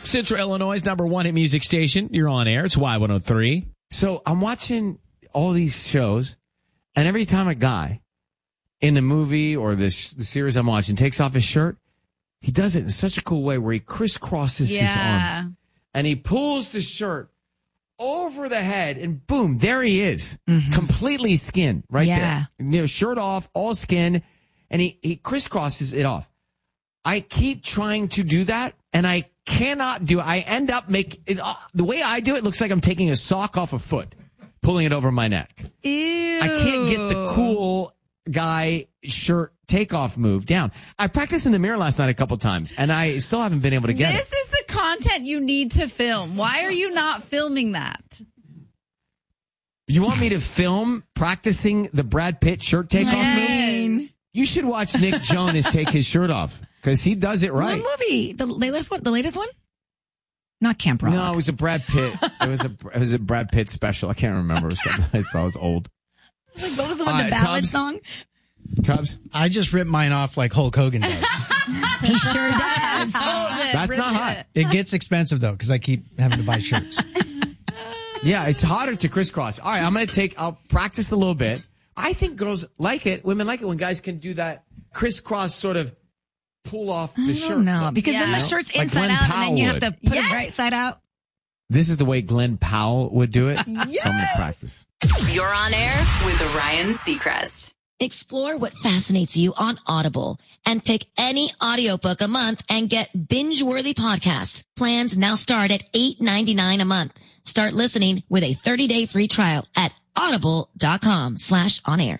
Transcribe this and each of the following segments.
Central Illinois' #1 hit music station. You're on air. It's Y103. So I'm watching all these shows, and every time a guy in the movie or the series I'm watching takes off his shirt, he does it in such a cool way where he crisscrosses his arms. And he pulls the shirt over the head, and boom, there he is. Completely skin right there. You know, shirt off, all skin, and he crisscrosses it off. I keep trying to do that, and I cannot do it. I end up the way I do it looks like I'm taking a sock off a foot, pulling it over my neck. Ew. I can't get the cool guy shirt takeoff move down. I practiced in the mirror last night a couple times, and I still haven't been able to get it. This is the content you need to film. Why are you not filming that? You want me to film practicing the Brad Pitt shirt takeoff move? You should watch Nick Jonas take his shirt off, because he does it right. What movie? The latest one? Not Camp Rock. No, it was a Brad Pitt. It was a Brad Pitt special. I can't remember. I saw it was old. What was the one, the ballad song? Tubbs? I just ripped mine off like Hulk Hogan does. He sure does. That's not hot. It gets expensive, though, because I keep having to buy shirts. Yeah, it's hotter to crisscross. All right, I'll practice a little bit. I think girls like it. Women like it when guys can do that crisscross sort of pull off the shirt. No, because then the shirt's Like inside Glenn out, Powell and then you have would. to put it right side out. This is the way Glenn Powell would do it. Yes. So I'm going to practice. You're on air with Ryan Seacrest. Explore what fascinates you on Audible and pick any audiobook a month and get binge-worthy podcasts. Plans now start at $8.99 a month. Start listening with a 30-day free trial at audible.com/onair.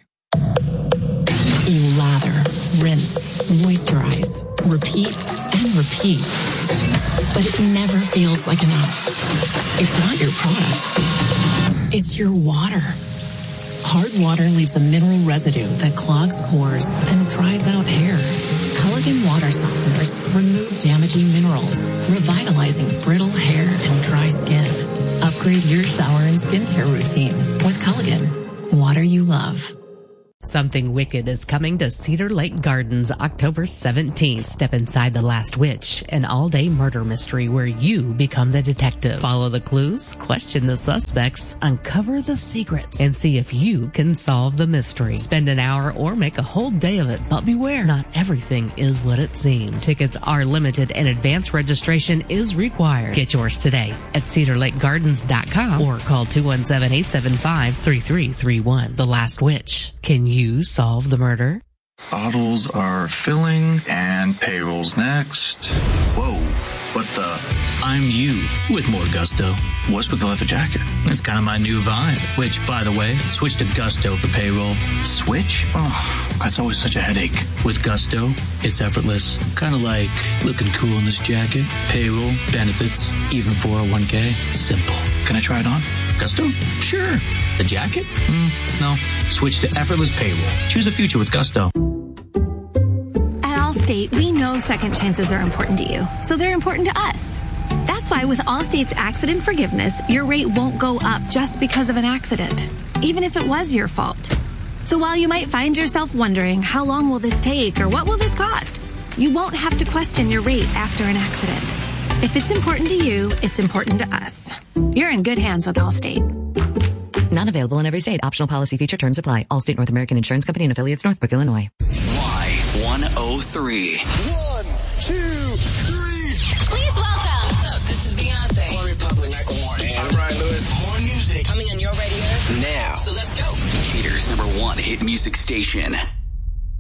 You lather, rinse, moisturize, repeat, and repeat. But it never feels like enough. It's not your products. It's your water. Hard water leaves a mineral residue that clogs pores and dries out hair. Culligan water softeners remove damaging minerals, revitalizing brittle hair and dry skin. Upgrade your shower and skincare routine with Culligan. Water you love. Something Wicked is coming to Cedar Lake Gardens October 17th. Step inside The Last Witch, an all-day murder mystery where you become the detective. Follow the clues, question the suspects, uncover the secrets, and see if you can solve the mystery. Spend an hour or make a whole day of it, but beware, not everything is what it seems. Tickets are limited and advance registration is required. Get yours today at cedarlakegardens.com or call 217-875-3331. The Last Witch. Can you solve the murder? Bottles are filling and payroll's next. Whoa, what the? I'm you with more gusto. What's with the leather jacket? It's kind of my new vibe. Which, by the way, switch to Gusto for payroll. Switch? Oh, that's always such a headache. With Gusto, it's effortless. Kind of like looking cool in this jacket. Payroll, benefits, even 401k. Simple. Can I try it on? Gusto? Sure. The jacket? No. Switch to effortless payroll. Choose a future with Gusto. At Allstate, we know second chances are important to you, so they're important to us. That's why with Allstate's accident forgiveness, your rate won't go up just because of an accident, even if it was your fault. So while you might find yourself wondering, how long will this take or what will this cost? You won't have to question your rate after an accident. If it's important to you, it's important to us. You're in good hands with Allstate. Not available in every state. Optional policy feature terms apply. Allstate North American Insurance Company and affiliates, Northbrook, Illinois. Y103. 1, 2, 3. Please welcome. This is Beyonce. One Republic, I'm Ryan Lewis. More music coming on your radio now. So let's go. Decatur's #1 hit music station.